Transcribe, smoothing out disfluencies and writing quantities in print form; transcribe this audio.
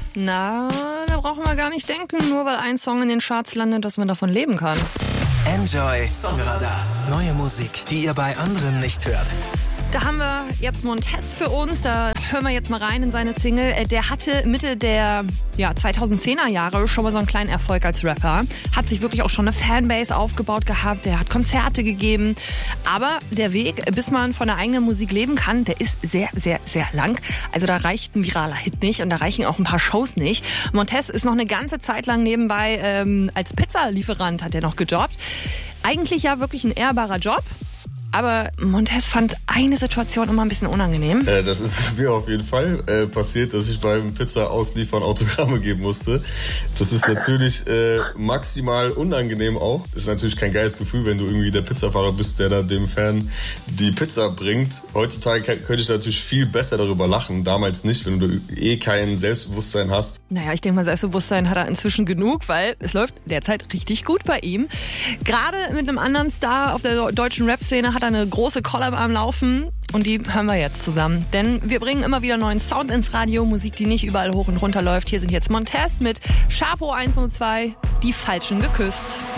Na, da brauchen wir gar nicht denken, nur weil ein Song in den Charts landet, dass man davon leben kann. Enjoy Songradar. Neue Musik, die ihr bei anderen nicht hört. Da haben wir jetzt Montez für uns, da hören wir jetzt mal rein in seine Single. Der hatte Mitte der 2010er Jahre schon mal so einen kleinen Erfolg als Rapper. Hat sich wirklich auch schon eine Fanbase aufgebaut gehabt, der hat Konzerte gegeben. Aber der Weg, bis man von der eigenen Musik leben kann, der ist sehr, sehr, sehr lang. Also da reicht ein viraler Hit nicht und da reichen auch ein paar Shows nicht. Montez ist noch eine ganze Zeit lang nebenbei als Pizzalieferant hat er noch gejobbt. Eigentlich ja wirklich ein ehrbarer Job. Aber Montez fand eine Situation immer ein bisschen unangenehm. Das ist mir auf jeden Fall passiert, dass ich beim Pizza ausliefern Autogramme geben musste. Das ist natürlich maximal unangenehm auch. Das ist natürlich kein geiles Gefühl, wenn du irgendwie der Pizzafahrer bist, der da dem Fan die Pizza bringt. Heutzutage könnte ich natürlich viel besser darüber lachen. Damals nicht, wenn du kein Selbstbewusstsein hast. Naja, ich denke mal, Selbstbewusstsein hat er inzwischen genug, weil es läuft derzeit richtig gut bei ihm. Gerade mit einem anderen Star auf der deutschen Rap-Szene hat er eine große Collab am Laufen und die hören wir jetzt zusammen. Denn wir bringen immer wieder neuen Sound ins Radio, Musik, die nicht überall hoch und runter läuft. Hier sind jetzt Montez mit Chapo 102, Die Falschen geküsst.